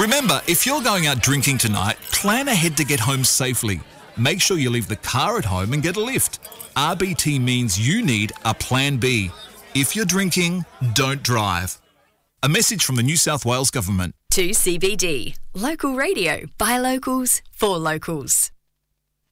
Remember, if you're going out drinking tonight, plan ahead to get home safely. Make sure you leave the car at home and get a lift. RBT means you need a plan B. If you're drinking, don't drive. A message from the New South Wales Government. 2CBD. Local radio by locals for locals.